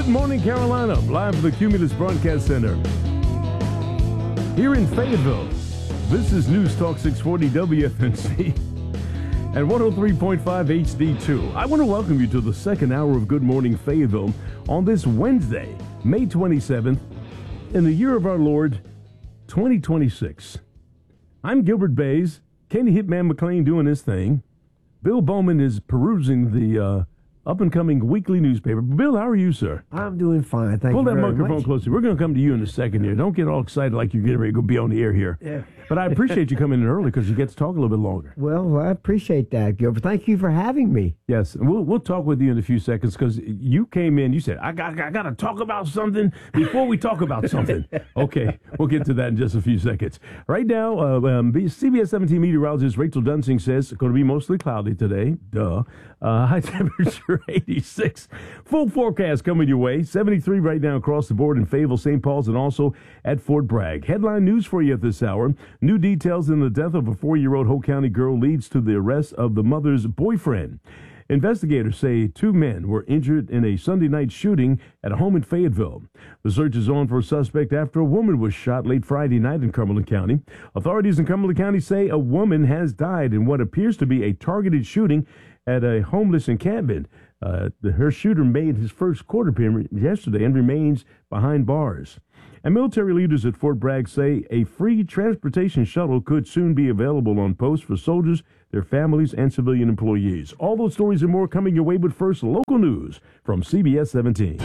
Good morning, Carolina. Live from the Cumulus Broadcast Center. Here in Fayetteville, this is News Talk 640 WFNC and 103.5 HD2. I want to welcome you to the second hour of Good Morning Fayetteville on this Wednesday, May 27th, in the year of our Lord, 2026. I'm Gilbert Bays. Kenny Hitman McLean doing his thing. Bill Bowman is perusing the up-and-coming weekly newspaper. Bill, how are you, sir? I'm doing fine, thank you Pull that very microphone much. closer. We're going to come to you in a second here. Don't get all excited like you're getting ready to be on the air here. Yeah. But I appreciate you coming in early because you get to talk a little bit longer. Well, I appreciate that, Gilbert. Thank you for having me. Yes, and we'll talk with you in a few seconds because you came in, you said, I got to talk about something before we talk about something. Okay, we'll get to that in just a few seconds. Right now, CBS 17 meteorologist Rachel Dunsing says it's going to be mostly cloudy today. Duh. High temperature 86. Full forecast coming your way. 73 right now across the board in Fayetteville, St. Paul's, and also at Fort Bragg. Headline news for you at this hour. New details in the death of a 4-year-old Hope County girl leads to the arrest of the mother's boyfriend. Investigators say 2 men were injured in a Sunday night shooting at a home in Fayetteville. The search is on for a suspect after a woman was shot late Friday night in Cumberland County. Authorities in Cumberland County say a woman has died in what appears to be a targeted shooting at a homeless encampment. Her shooter made his first court appearance yesterday and remains behind bars. And military leaders at Fort Bragg say a free transportation shuttle could soon be available on post for soldiers, their families, and civilian employees. All those stories and more coming your way, but first, local news from CBS 17.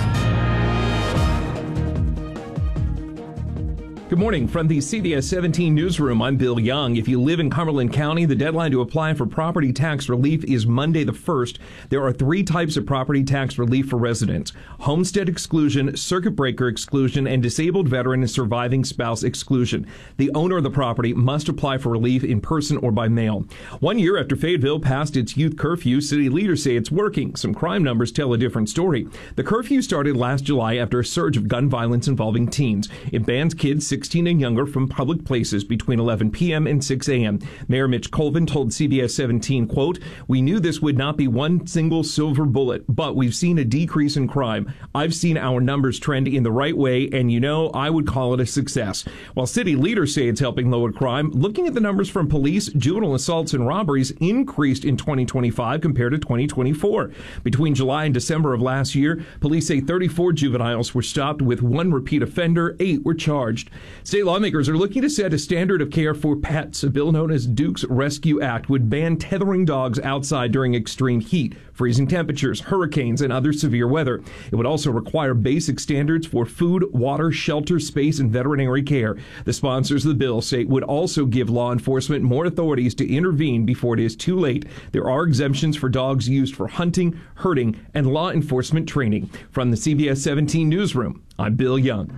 Good morning from the CBS 17 newsroom. I'm Bill Young. If you live in Cumberland County, the deadline to apply for property tax relief is Monday the 1st. There are 3 types of property tax relief for residents: homestead exclusion, circuit breaker exclusion, and disabled veteran and surviving spouse exclusion. The owner of the property must apply for relief in person or by mail. 1 year after Fayetteville passed its youth curfew, city leaders say it's working. Some crime numbers tell a different story. The curfew started last July after a surge of gun violence involving teens. It bans kids 16 and younger from public places between 11 p.m. and 6 a.m. Mayor Mitch Colvin told CBS 17, quote, "We knew this would not be one single silver bullet, but we've seen a decrease in crime. I've seen our numbers trend in the right way, and I would call it a success." While city leaders say it's helping lower crime, looking at the numbers from police, juvenile assaults and robberies increased in 2025 compared to 2024. Between July and December of last year, police say 34 juveniles were stopped with 1 repeat offender, 8 were charged. State lawmakers are looking to set a standard of care for pets. A bill known as Duke's Rescue Act would ban tethering dogs outside during extreme heat, freezing temperatures, hurricanes, and other severe weather. It would also require basic standards for food, water, shelter, space, and veterinary care. The sponsors of the bill say it would also give law enforcement more authorities to intervene before it is too late. There are exemptions for dogs used for hunting, herding, and law enforcement training. From the CBS 17 newsroom, I'm Bill Young.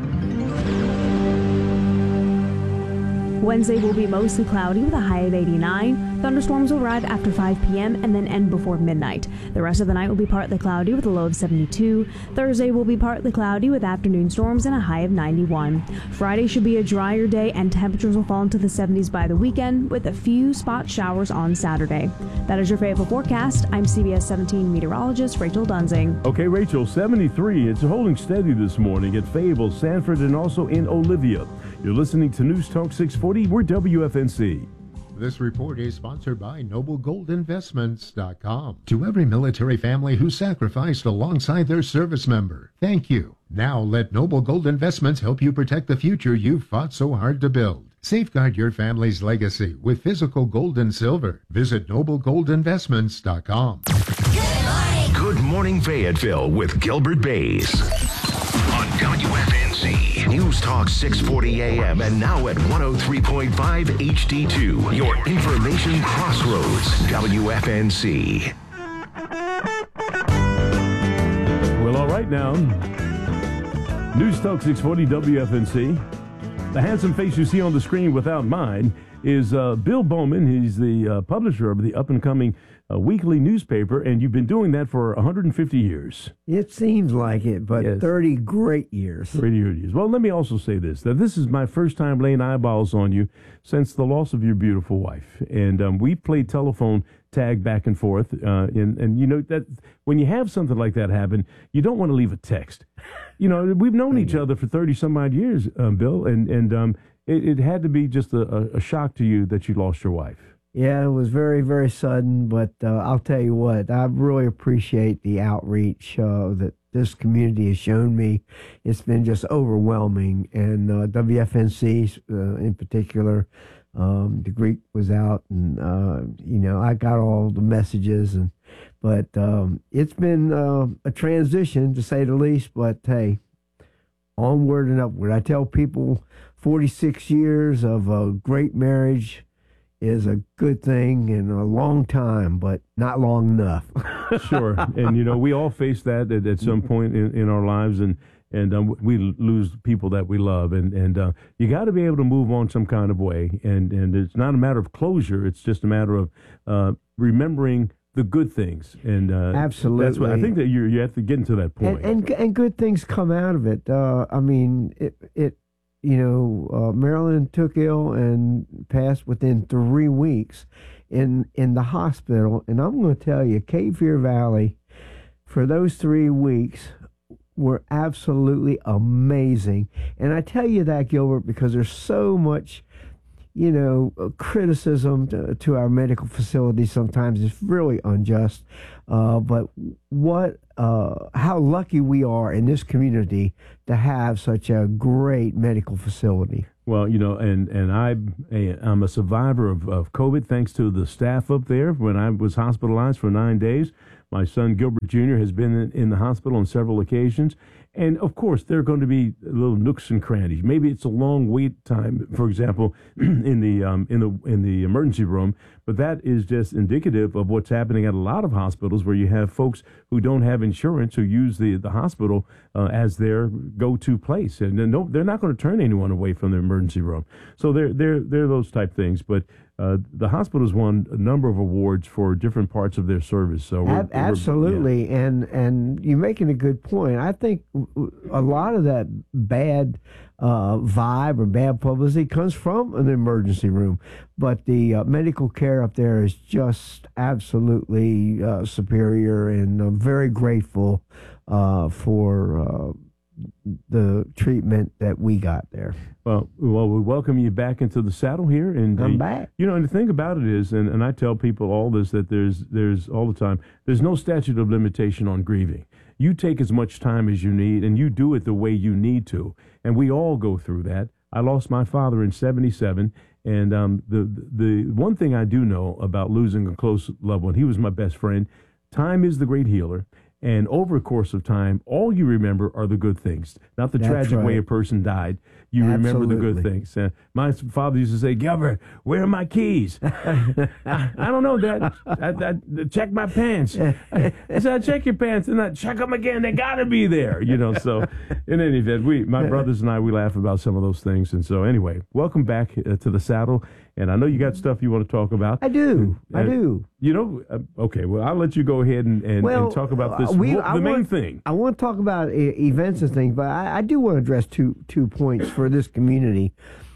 Wednesday will be mostly cloudy with a high of 89. Thunderstorms will arrive after 5 p.m. and then end before midnight. The rest of the night will be partly cloudy with a low of 72. Thursday will be partly cloudy with afternoon storms and a high of 91. Friday should be a drier day and temperatures will fall into the 70s by the weekend with a few spot showers on Saturday. That is your Fayetteville forecast. I'm CBS 17 meteorologist Rachel Dunsing. Okay, Rachel, 73. It's holding steady this morning at Fayetteville, Sanford, and also in Olivia. You're listening to News Talk 640. We're WFNC. This report is sponsored by NobleGoldInvestments.com. To every military family who sacrificed alongside their service member, thank you. Now let Noble Gold Investments help you protect the future you've fought so hard to build. Safeguard your family's legacy with physical gold and silver. Visit NobleGoldInvestments.com. Good morning, Fayetteville with Gilbert Bays on WFNC News Talk 640 AM and now at 103.5 HD2. Your information crossroads, WFNC. Well, all right now. News Talk 640 WFNC. The handsome face you see on the screen without mine is Bill Bowman. He's the publisher of the up-and-coming weekly newspaper, and you've been doing that for 150 years. It seems like it, but Yes. 30 great years. 30 years. Well, let me also say this, that this is my first time laying eyeballs on you since the loss of your beautiful wife. And we played telephone tag back and forth. And you know that when you have something like that happen, you don't want to leave a text. You know, we've known each other for 30 some odd years, Bill, and it had to be just a shock to you that you lost your wife. Yeah, it was very, very sudden, but I'll tell you what, I really appreciate the outreach that this community has shown me. It's been just overwhelming, and WFNC in particular, the Greek was out, and I got all the messages, but it's been a transition to say the least. But hey, onward and upward. I tell people, 46 years of a great marriage is a good thing in a long time, but not long enough. Sure. And, you know, we all face that at some point in our lives, and we lose people that we love. And you got to be able to move on some kind of way. And it's not a matter of closure. It's just a matter of remembering the good things. And absolutely. That's what I think that you have to get into that point. And good things come out of it. I mean, Marilyn took ill and passed within 3 weeks in the hospital. And I'm going to tell you, Cape Fear Valley, for those 3 weeks, were absolutely amazing. And I tell you that, Gilbert, because there's so much, criticism to our medical facilities sometimes. It's really unjust. But how lucky we are in this community to have such a great medical facility. Well, and I'm a survivor of COVID thanks to the staff up there. When I was hospitalized for 9 days, my son Gilbert Jr. has been in the hospital on several occasions. And of course, there are going to be little nooks and crannies. Maybe it's a long wait time, for example, in the emergency room. But that is just indicative of what's happening at a lot of hospitals, where you have folks who don't have insurance who use the hospital as their go-to place, and they're not going to turn anyone away from the emergency room. So they're those type things. But the hospital's won a number of awards for different parts of their service. So absolutely, yeah. And you're making a good point. I think a lot of that bad vibe or bad publicity comes from an emergency room, but the medical care up there is just absolutely superior, and I'm very grateful for the treatment that we got there. Well, we welcome you back into the saddle here, and I'm back. And the thing about it is, and I tell people all this, that there's all the time, there's no statute of limitation on grieving. You take as much time as you need, and you do it the way you need to, and we all go through that. I lost my father in '77, and the one thing I do know about losing a close loved one, he was my best friend. Time is the great healer. And over a course of time, all you remember are the good things, not the tragic way a person died. You remember the good things. My father used to say, "Gilbert, where are my keys?" I don't know, Dad. I check my pants. I said, "Check your pants," and I check them again. They got to be there, So, in any event, my brothers and I, we laugh about some of those things. And so, anyway, welcome back to the saddle. And I know you got stuff you want to talk about. I do. Okay, well, I'll let you go ahead and talk about this. The main thing. I want to talk about events and things, but I do want to address two points for this community.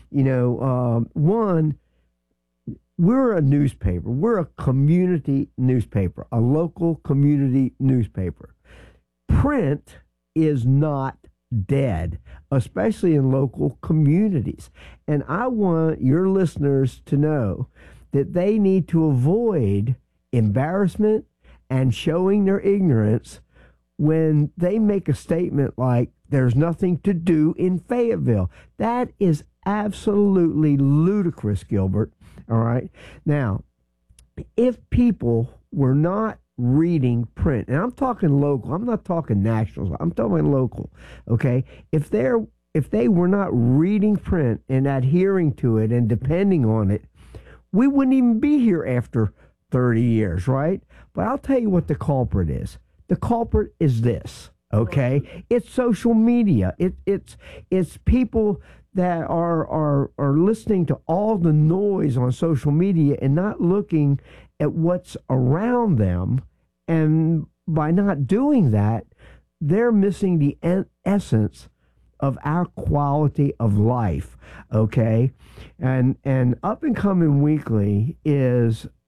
One, we're a newspaper. We're a community newspaper, a local community newspaper. Print is not dead, especially in local communities. And I want your listeners to know that they need to avoid embarrassment and showing their ignorance when they make a statement like, "There's nothing to do in Fayetteville." That is absolutely ludicrous, Gilbert. All right. Now, if people were not reading print, and I'm talking local, I'm not talking national, I'm talking local, okay? If they were not reading print and adhering to it and depending on it, we wouldn't even be here after 30 years, right? But I'll tell you what the culprit is. The culprit is this, okay? It's social media. It's people that are listening to all the noise on social media and not looking at what's around them, and by not doing that, they're missing the essence of our quality of life, okay? And Up and Coming Weekly is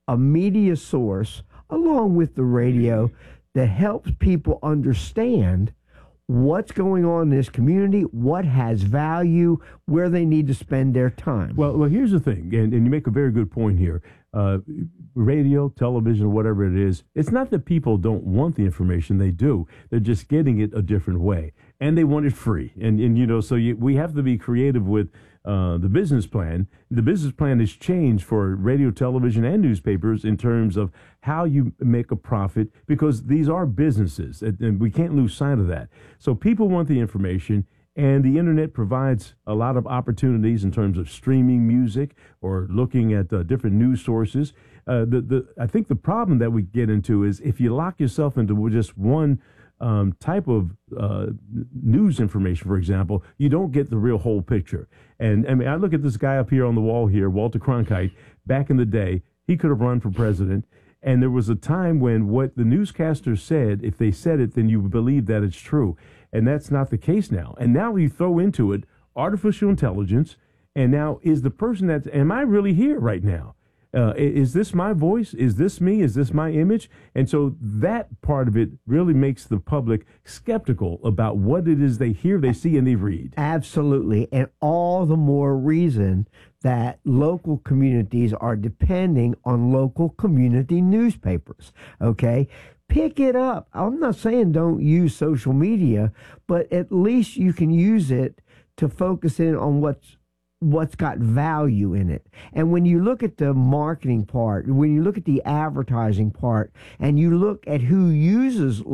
a media source along with the radio that helps people understand what's going on in this community, what has value, where they need to spend their time. Well, here's the thing, and you make a very good point here. Radio, television, whatever it is, it's not that people don't want the information. They do. They're just getting it a different way, and they want it free. And you know, so we have to be creative with the business plan. The business plan has changed for radio, television, and newspapers in terms of how you make a profit, because these are businesses, and we can't lose sight of that. So people want the information, and the internet provides a lot of opportunities in terms of streaming music or looking at different news sources. I think the problem that we get into is if you lock yourself into just one type of news information, for example, you don't get the real whole picture. And I mean, I look at this guy up here on the wall here, Walter Cronkite. Back in the day, he could have run for president. And there was a time when what the newscasters said, if they said it, then you would believe that it's true. And that's not the case now. And now you throw into it artificial intelligence. And now is the person am I really here right now? Is this my voice? Is this me? Is this my image? And so that part of it really makes the public skeptical about what it is they hear, they see, and they read. Absolutely. And all the more reason that local communities are depending on local community newspapers. Okay? Pick it up. I'm not saying don't use social media, but at least you can use it to focus in on what's got value in it. And when you look at the marketing part, when you look at the advertising part, and you look at who uses